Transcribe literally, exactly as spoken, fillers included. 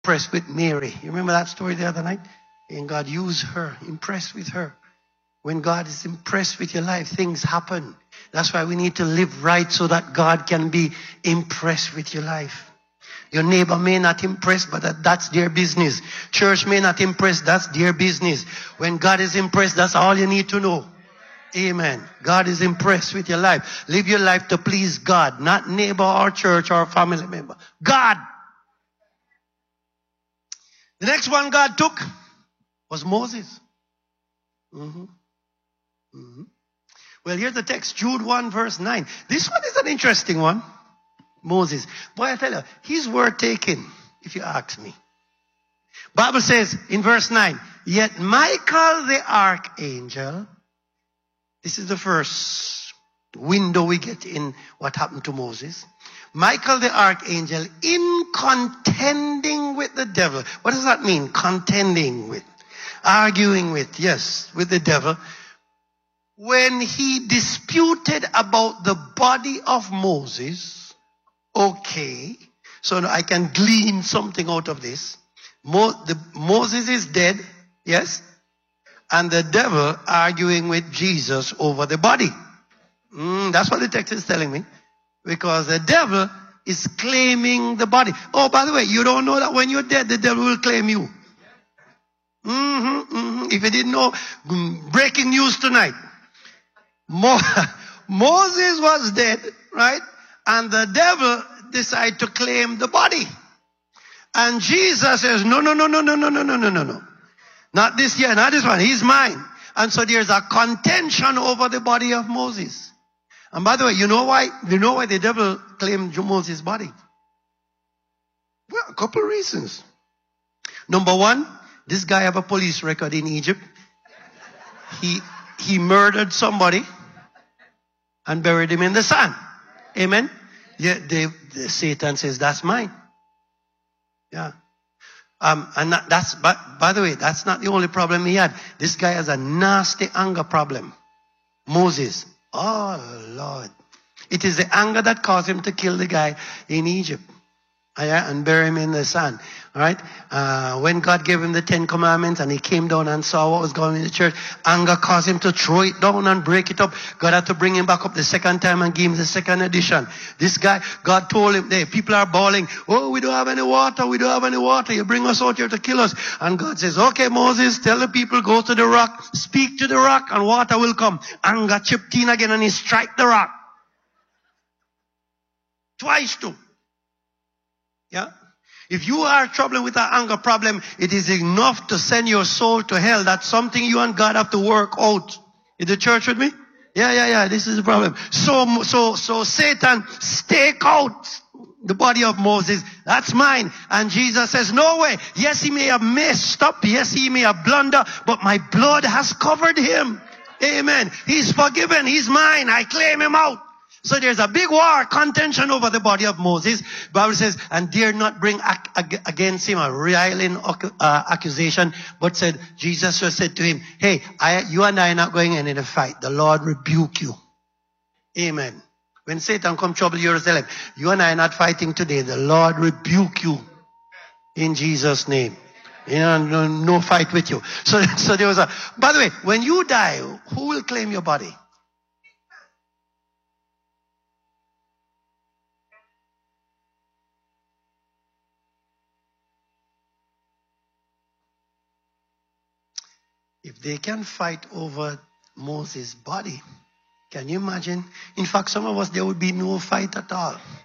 impressed with Mary. You remember that story the other night? And God used her, impressed with her. When God is impressed with your life, things happen. That's why we need to live right so that God can be impressed with your life. Your neighbor may not impress, but that, that's their business. Church may not impress, that's their business. When God is impressed, that's all you need to know. Amen. God is impressed with your life. Live your life to please God, not neighbor or church or family member. God. The next one God took was Moses. Mm-hmm. Mm-hmm. Well, here's the text, Jude one verse nine. This one is an interesting one. Moses. Boy, I tell you, his word taken, if you ask me. Bible says in verse nine, yet Michael the archangel, this is the first window we get in what happened to Moses. Michael the archangel, in contending with the devil. What does that mean? Contending with. Arguing with, yes, with the devil. When he disputed about the body of Moses. Okay, so I can glean something out of this. Mo the, Moses is dead, yes? And the devil arguing with Jesus over the body. Mm, that's what the text is telling me. Because the devil is claiming the body. Oh, by the way, you don't know that when you're dead, the devil will claim you. Mm-hmm, mm-hmm. If you didn't know, breaking news tonight. Mo Moses was dead, right? And the devil decided to claim the body. And Jesus says, no, no, no, no, no, no, no, no, no, no, no. Not this year, not this one. He's mine. And so there's a contention over the body of Moses. And by the way, you know why? You know why the devil claimed Moses' body? Well, a couple of reasons. Number one, this guy have a police record in Egypt. He, he murdered somebody and buried him in the sand. Amen. Yeah, they, the, Satan says, that's mine. Yeah. Um, and that, that's, but, by the way, that's not the only problem he had. This guy has a nasty anger problem. Moses. Oh, Lord. It is the anger that caused him to kill the guy in Egypt. Yeah, and bury him in the sand. All right. Uh, when God gave him the Ten Commandments and he came down and saw what was going on in the church, anger caused him to throw it down and break it up. God had to bring him back up the second time and give him the second edition. This guy, God told him, hey, people are bawling. Oh, we don't have any water. We don't have any water. You bring us out here to kill us. And God says, okay, Moses, tell the people, go to the rock, speak to the rock and water will come. Anger chipped in again and he strike the rock. Twice too. Yeah. If you are troubling with an anger problem, it is enough to send your soul to hell. That's something you and God have to work out. Is the church with me? Yeah, yeah, yeah. This is the problem. So, so, so Satan stake out the body of Moses. That's mine. And Jesus says, no way. Yes, he may have messed up. Yes, he may have blundered, but my blood has covered him. Amen. He's forgiven. He's mine. I claim him out. So there's a big war, contention over the body of Moses. Bible says, and dare not bring ac against him a riling uh, accusation, but said, Jesus just said to him, hey, I, you and I are not going in a fight. The Lord rebuke you. Amen. When Satan come trouble Jerusalem, you and I are not fighting today. The Lord rebuke you in Jesus' name. You know, no, no fight with you. So, so there was a, by the way, when you die, who will claim your body? If they can fight over Moses' body, can you imagine? In fact, some of us, there would be no fight at all.